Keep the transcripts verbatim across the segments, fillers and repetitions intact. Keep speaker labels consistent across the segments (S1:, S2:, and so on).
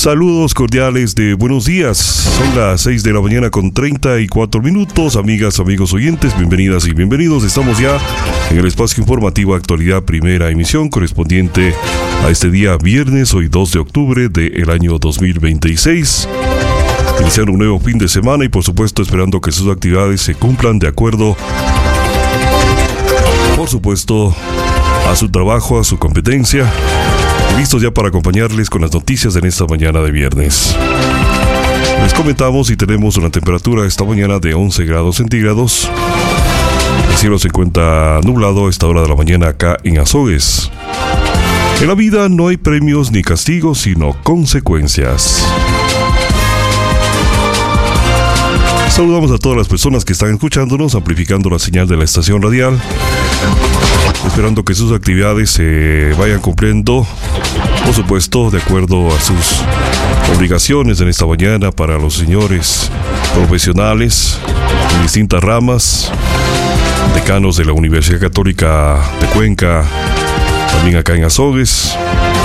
S1: Saludos cordiales de buenos días. Son las seis de la mañana con treinta y cuatro minutos. Amigas, amigos oyentes, bienvenidas y bienvenidos. Estamos ya en el espacio informativo Actualidad Primera Emisión, correspondiente a este día viernes, hoy dos de octubre del año dos mil veintiséis. Iniciando un nuevo fin de semana y por supuesto esperando que sus actividades se cumplan de acuerdo, por supuesto, a su trabajo, a su competencia. Listos ya para acompañarles con las noticias en esta mañana de viernes. Les comentamos y tenemos una temperatura esta mañana de once grados centígrados. El cielo se encuentra nublado a esta hora de la mañana acá en Azogues. En la vida no hay premios ni castigos, sino consecuencias. Saludamos a todas las personas que están escuchándonos, amplificando la señal de la estación radial, esperando que sus actividades se vayan cumpliendo, por supuesto, de acuerdo a sus obligaciones en esta mañana para los señores profesionales en distintas ramas, decanos de la Universidad Católica de Cuenca, también acá en Azogues,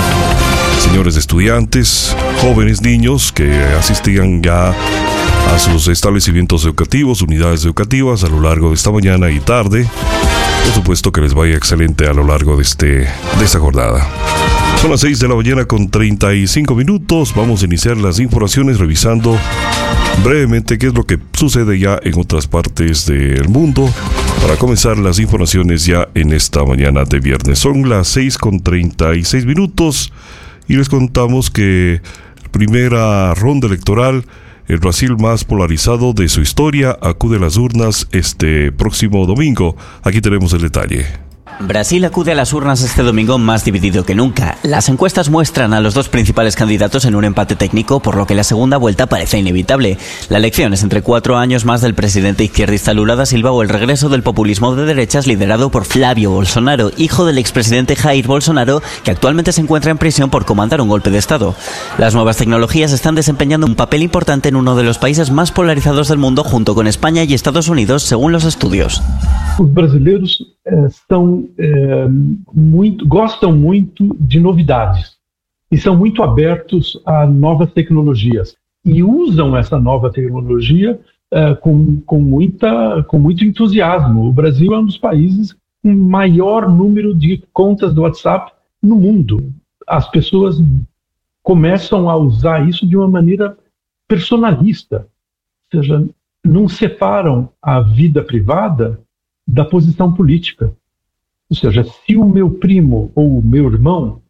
S1: señores estudiantes, jóvenes niños que asistían ya a sus establecimientos educativos, unidades educativas a lo largo de esta mañana y tarde. Por supuesto que les vaya excelente a lo largo de, este, de esta jornada. Son las seis de la mañana con treinta y cinco minutos. Vamos a iniciar las informaciones revisando brevemente qué es lo que sucede ya en otras partes del mundo para comenzar las informaciones ya en esta mañana de viernes. Son las seis con treinta y seis minutos y les contamos que la primera ronda electoral, el Brasil más polarizado de su historia, acude a las urnas este próximo domingo. Aquí tenemos el detalle.
S2: Brasil acude a las urnas este domingo más dividido que nunca. Las encuestas muestran a los dos principales candidatos en un empate técnico, por lo que la segunda vuelta parece inevitable. La elección es entre cuatro años más del presidente izquierdista Lula da Silva o el regreso del populismo de derechas liderado por Flávio Bolsonaro, hijo del expresidente Jair Bolsonaro, que actualmente se encuentra en prisión por comandar un golpe de Estado. Las nuevas tecnologías están desempeñando un papel importante en uno de los países más polarizados del mundo, junto con España y Estados Unidos, según los estudios.
S3: Os brasileiros estão é, muito, gostam muito de novidades e são muito abertos a novas tecnologias e usam essa nova tecnologia é, com, com, muita, com muito entusiasmo. O Brasil é um dos países com maior número de contas do WhatsApp no mundo. As pessoas começam a usar isso de uma maneira personalista, ou seja, não separam a vida privada da posição política. Ou seja, se o meu primo ou o meu irmão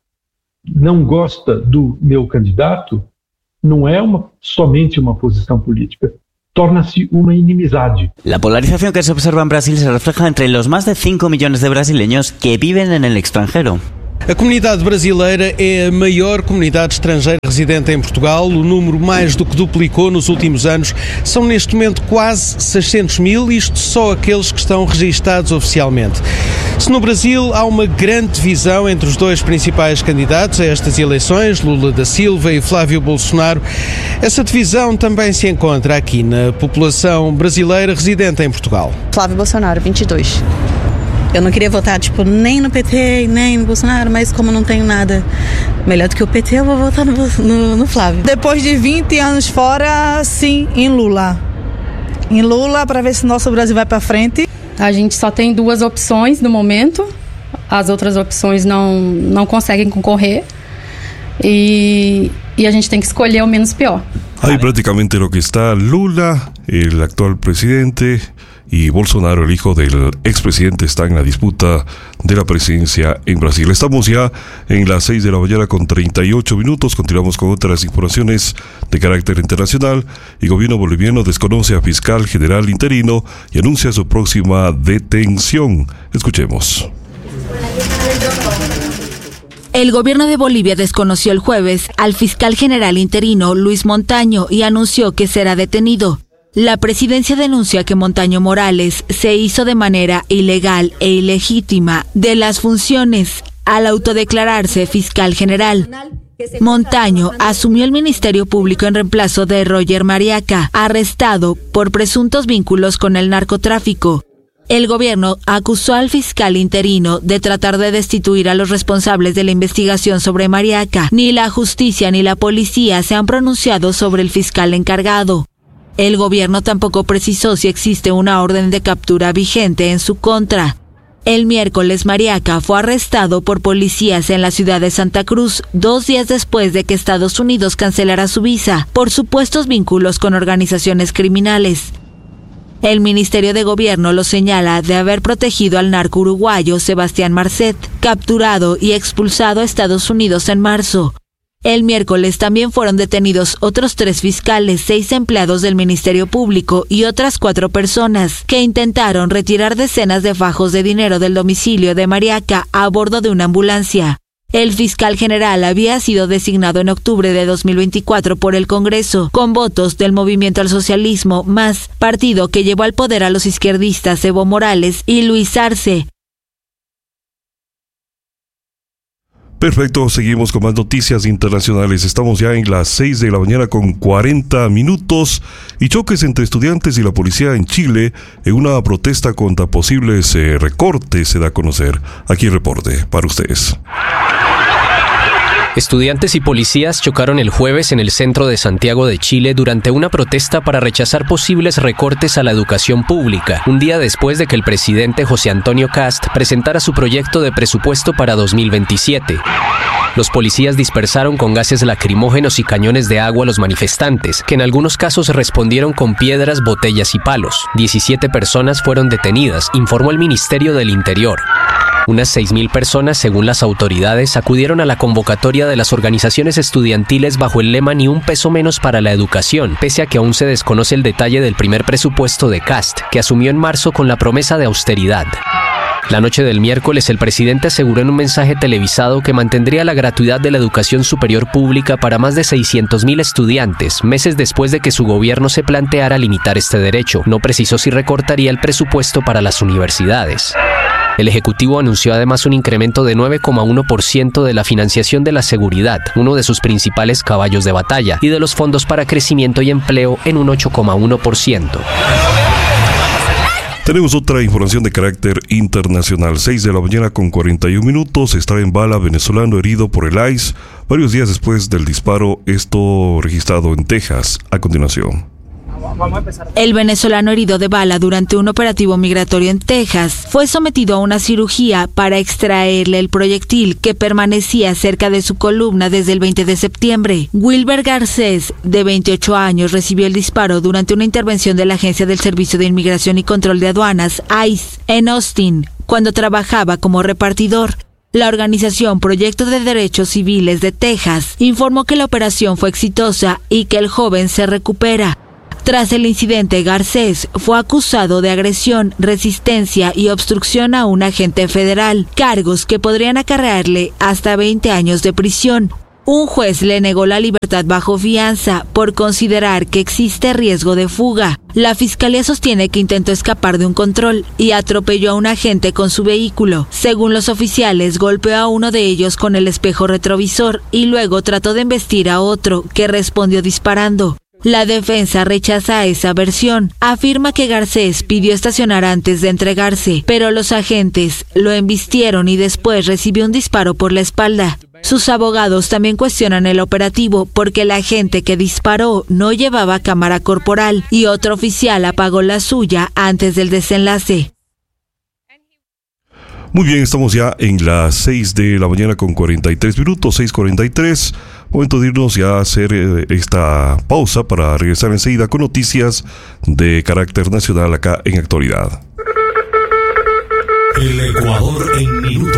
S3: não gosta do meu candidato, não é uma, somente uma posição política, torna-se uma inimizade.
S2: La polarización que se observa en Brasil se refleja entre los más de cinco millones de brasileños que viven en el extranjero.
S4: A comunidade brasileira é a maior comunidade estrangeira residente em Portugal. O número mais do que duplicou nos últimos anos. São neste momento quase seiscentos mil, isto só aqueles que estão registados oficialmente. Se no Brasil há uma grande divisão entre os dois principais candidatos a estas eleições, Lula da Silva e Flávio Bolsonaro, essa divisão também se encontra aqui na população brasileira residente em Portugal.
S5: Flávio Bolsonaro, vinte e dois. Eu não queria votar, tipo, nem no P T, nem no Bolsonaro, mas como não tenho nada melhor do que o P T, eu vou votar no, no, no Flávio.
S6: Depois de vinte anos fora, sim, em Lula. Em Lula, para ver se nosso Brasil vai para frente.
S7: A gente só tem duas opções no momento. As outras opções não, não conseguem concorrer. E, e a gente tem que escolher o menos pior.
S1: Ahí prácticamente lo que está Lula, el actual presidente, y Bolsonaro, el hijo del expresidente, está en la disputa de la presidencia en Brasil. Estamos ya en las seis de la mañana con treinta y ocho minutos. Continuamos con otras informaciones de carácter internacional. El gobierno boliviano desconoce a fiscal general interino y anuncia su próxima detención. Escuchemos.
S8: El gobierno de Bolivia desconoció el jueves al fiscal general interino Luis Montaño y anunció que será detenido. La presidencia denuncia que Montaño Morales se hizo de manera ilegal e ilegítima de las funciones al autodeclararse fiscal general. Montaño asumió el Ministerio Público en reemplazo de Roger Mariaca, arrestado por presuntos vínculos con el narcotráfico. El gobierno acusó al fiscal interino de tratar de destituir a los responsables de la investigación sobre Mariaca. Ni la justicia ni la policía se han pronunciado sobre el fiscal encargado. El gobierno tampoco precisó si existe una orden de captura vigente en su contra. El miércoles, Mariaca fue arrestado por policías en la ciudad de Santa Cruz, dos días después de que Estados Unidos cancelara su visa por supuestos vínculos con organizaciones criminales. El Ministerio de Gobierno lo señala de haber protegido al narco uruguayo Sebastián Marcet, capturado y expulsado a Estados Unidos en marzo. El miércoles también fueron detenidos otros tres fiscales, seis empleados del Ministerio Público y otras cuatro personas que intentaron retirar decenas de fajos de dinero del domicilio de Mariaca a bordo de una ambulancia. El fiscal general había sido designado en octubre de dos mil veinticuatro por el Congreso, con votos del Movimiento al Socialismo Más, partido que llevó al poder a los izquierdistas Evo Morales y Luis Arce.
S1: Perfecto, seguimos con más noticias internacionales. Estamos ya en las seis de la mañana con cuarenta minutos y choques entre estudiantes y la policía en Chile en una protesta contra posibles eh, recortes se da a conocer. Aquí el reporte para ustedes.
S9: Estudiantes y policías chocaron el jueves en el centro de Santiago de Chile durante una protesta para rechazar posibles recortes a la educación pública, un día después de que el presidente José Antonio Kast presentara su proyecto de presupuesto para dos mil veintisiete. Los policías dispersaron con gases lacrimógenos y cañones de agua a los manifestantes, que en algunos casos respondieron con piedras, botellas y palos. diecisiete personas fueron detenidas, informó el Ministerio del Interior. Unas seis mil personas, según las autoridades, acudieron a la convocatoria de las organizaciones estudiantiles bajo el lema Ni un peso menos para la educación, pese a que aún se desconoce el detalle del primer presupuesto de Kast, que asumió en marzo con la promesa de austeridad. La noche del miércoles, el presidente aseguró en un mensaje televisado que mantendría la gratuidad de la educación superior pública para más de seiscientos mil estudiantes, meses después de que su gobierno se planteara limitar este derecho. No precisó si recortaría el presupuesto para las universidades. El Ejecutivo anunció además un incremento de nueve coma uno por ciento de la financiación de la seguridad, uno de sus principales caballos de batalla, y de los fondos para crecimiento y empleo en un ocho coma uno por ciento.
S1: Tenemos otra información de carácter internacional. seis de la mañana con cuarenta y un minutos. Extrae en bala venezolano herido por el I C E varios días después del disparo, esto registrado en Texas. A continuación.
S8: El venezolano herido de bala durante un operativo migratorio en Texas fue sometido a una cirugía para extraerle el proyectil que permanecía cerca de su columna desde el veinte de septiembre. Wilber Garcés, de veintiocho años, recibió el disparo durante una intervención de la Agencia del Servicio de Inmigración y Control de Aduanas, I C E, en Austin, cuando trabajaba como repartidor. La organización Proyecto de Derechos Civiles de Texas informó que la operación fue exitosa y que el joven se recupera. Tras el incidente, Garcés fue acusado de agresión, resistencia y obstrucción a un agente federal, cargos que podrían acarrearle hasta veinte años de prisión. Un juez le negó la libertad bajo fianza por considerar que existe riesgo de fuga. La fiscalía sostiene que intentó escapar de un control y atropelló a un agente con su vehículo. Según los oficiales, golpeó a uno de ellos con el espejo retrovisor y luego trató de embestir a otro, que respondió disparando. La defensa rechaza esa versión. Afirma que Garcés pidió estacionar antes de entregarse, pero los agentes lo embistieron y después recibió un disparo por la espalda. Sus abogados también cuestionan el operativo porque el agente que disparó no llevaba cámara corporal y otro oficial apagó la suya antes del desenlace.
S1: Muy bien, estamos ya en las seis de la mañana con cuarenta y tres minutos, seis cuarenta y tres. Momento de irnos ya a hacer eh, esta pausa para regresar enseguida con noticias de carácter nacional acá en Actualidad.
S10: El Ecuador en minutos.